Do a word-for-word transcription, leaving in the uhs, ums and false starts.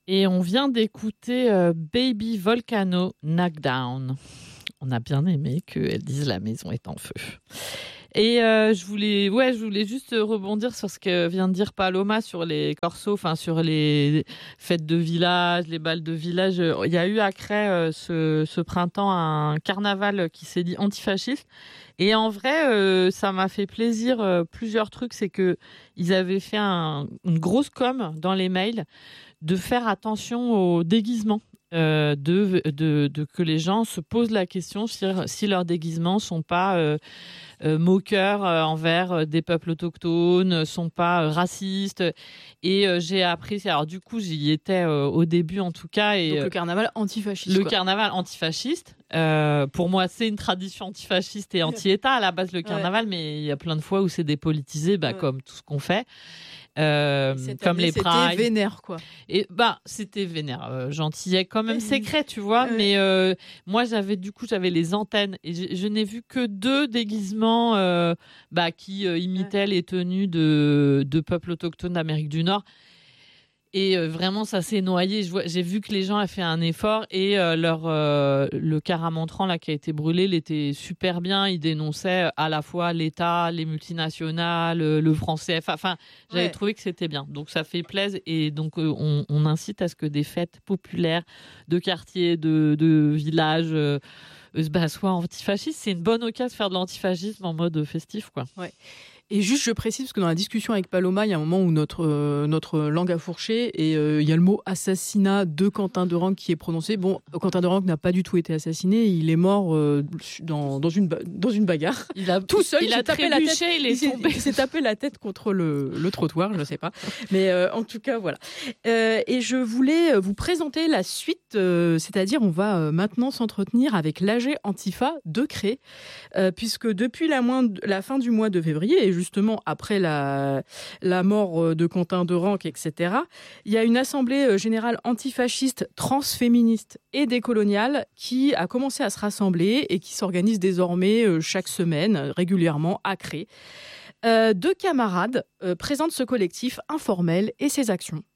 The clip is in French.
Et on vient d'écouter euh, Baby Volcano Knockdown. On a bien aimé qu'elle dise la maison est en feu. Et euh, je voulais, ouais, je voulais juste rebondir sur ce que vient de dire Paloma sur les corsos, enfin sur les fêtes de village, les balles de village. Il y a eu à Crest euh, ce, ce printemps un carnaval qui s'est dit antifasciste. Et en vrai, euh, ça m'a fait plaisir. Euh, plusieurs trucs, c'est que ils avaient fait un, une grosse com dans les mails de faire attention aux déguisements. Euh, de, de, de que les gens se posent la question si, si leurs déguisements sont pas euh, euh, moqueurs euh, envers euh, des peuples autochtones, sont pas euh, racistes. Et euh, j'ai appris, alors du coup j'y étais euh, au début en tout cas. Et, donc le carnaval antifasciste. Le quoi. carnaval antifasciste. Euh, pour moi, c'est une tradition antifasciste et anti-État à la base le carnaval, ouais. Mais il y a plein de fois où c'est dépolitisé, bah, ouais. Comme tout ce qu'on fait. Euh, comme année, les prides. C'était vénère, quoi. Et bah, c'était vénère. Euh, Gentillette, quand même secret, tu vois. Ouais. Mais euh, moi, j'avais du coup, j'avais les antennes et je, je n'ai vu que deux déguisements euh, bah, qui euh, imitaient ouais. les tenues de, de peuples autochtones d'Amérique du Nord. Et euh, vraiment, ça s'est noyé. Je vois, j'ai vu que les gens ont fait un effort et euh, leur euh, le caramontran là qui a été brûlé, il était super bien. Il dénonçait à la fois l'État, les multinationales, le franc C F A. Enfin, j'avais ouais. trouvé que c'était bien. Donc ça fait plaisir et donc euh, on, on incite à ce que des fêtes populaires de quartiers, de, de villages euh, bah, soient antifascistes. C'est une bonne occasion de faire de l'antifascisme en mode festif, quoi. Ouais. Et juste, je précise, parce que dans la discussion avec Paloma, il y a un moment où notre, euh, notre langue a fourché et euh, il y a le mot assassinat de Quentin de Ranc qui est prononcé. Bon, Quentin de Ranc n'a pas du tout été assassiné, il est mort euh, dans, dans, une, dans une bagarre. Il a, tout seul, il, il a tapé la tête, il, est il, tombé. il s'est tapé la tête contre le, le trottoir, je ne sais pas. Mais euh, en tout cas, voilà. Euh, et je voulais vous présenter la suite, euh, c'est-à-dire on va euh, maintenant s'entretenir avec l'A G Antifa de Crest, euh, puisque depuis la, moins, la fin du mois de février, et justement après la, la mort de Quentin de Ranc, et cetera, il y a une assemblée générale antifasciste, transféministe et décoloniale qui a commencé à se rassembler et qui s'organise désormais chaque semaine, régulièrement, à Crest. Euh, deux camarades euh, présentent ce collectif informel et ses actions.